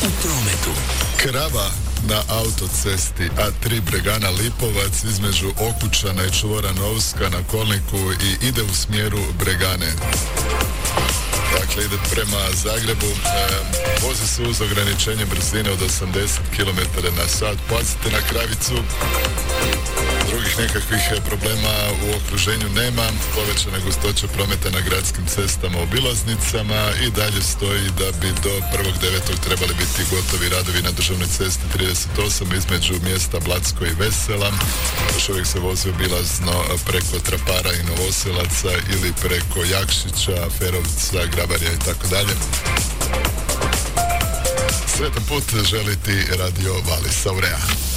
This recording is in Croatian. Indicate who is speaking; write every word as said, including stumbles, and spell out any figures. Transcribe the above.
Speaker 1: u prometu.
Speaker 2: Krava na autocesti A tri Bregana Lipovac između Okučana i čvora Novska na kolniku i ide u smjeru Bregane. Dakle, ide prema Zagrebu, e, vozi se uz ograničenje brzine od osamdeset kilometara na sat. Pazite na Kravicu. Drugih nekakvih problema u okruženju nema. Povećana gustoća prometa na gradskim cestama, obilaznicama i dalje stoji da bi do prvog devetog trebali biti gotovi radovi na državnoj cesti trideset osam između mjesta Blatsko i Vesela. Još uvijek se vozi obilazno preko Trapara i Novoselaca ili preko Jakšića, Ferovca, Grabarja i tako dalje. Sretan put želi ti Radio Valis Aurea.